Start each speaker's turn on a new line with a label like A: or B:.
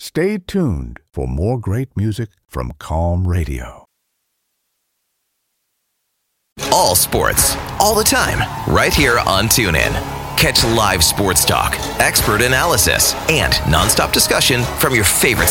A: Stay tuned for more great music from Calm Radio.
B: All sports, all the time, right here on TuneIn. Catch live sports talk, expert analysis, and nonstop discussion from your favorite